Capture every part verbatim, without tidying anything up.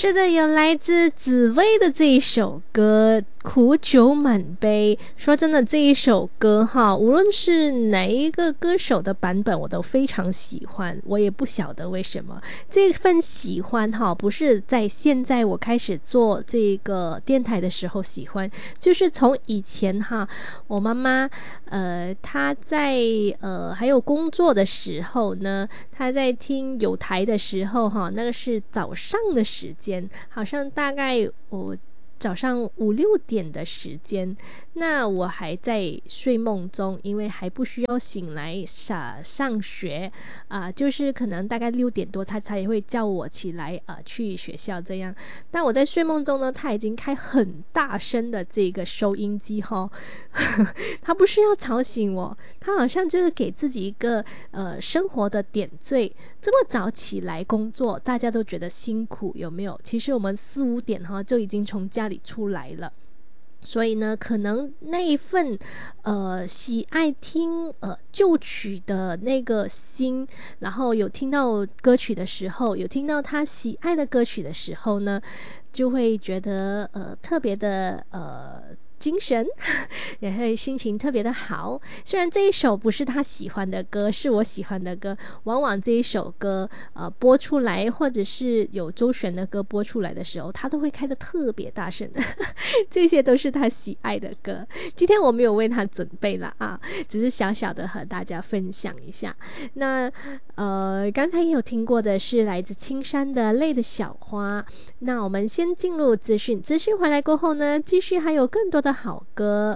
是的，有来自紫薇的这一首歌苦酒满杯。说真的，这一首歌哈，无论是哪一个歌手的版本我都非常喜欢，我也不晓得为什么这份喜欢哈，不是在现在我开始做这个电台的时候喜欢，就是从以前哈，我妈妈呃她在呃还有工作的时候呢，她在听有台的时候哈，那个是早上的时间，好像大概我早上五六点的时间，那我还在睡梦中，因为还不需要醒来上上学啊、呃，就是可能大概六点多他才会叫我起来啊、呃、去学校这样。但我在睡梦中呢，他已经开很大声的这个收音机哈，他不是要吵醒我，他好像就是给自己一个呃生活的点缀。这么早起来工作，大家都觉得辛苦，有没有？其实我们四五点哈就已经从家里出来了。所以呢，可能那一份呃喜爱听呃旧曲的那个心，然后有听到歌曲的时候，有听到他喜爱的歌曲的时候呢，就会觉得呃特别的呃精神，也会心情特别的好。虽然这一首不是他喜欢的歌，是我喜欢的歌，往往这一首歌呃播出来，或者是有周璇的歌播出来的时候，他都会开得特别大声的这些都是他喜爱的歌。今天我没有为他准备了啊，只是小小的和大家分享一下。那呃刚才也有听过的是来自青山的泪的小花。那我们先进入资讯，资讯回来过后呢，继续还有更多的好歌。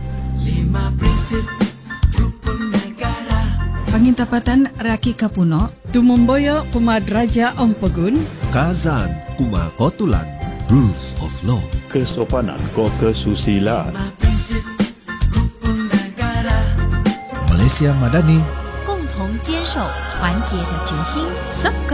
Pangintapatan Raki Kapuno Tumomboyo Kumadraja Ompegun Kazan Kuma Kotulan Rules of Law Kesopanan ko kesusilaan Malaysia Madani 共同坚守团结的决心。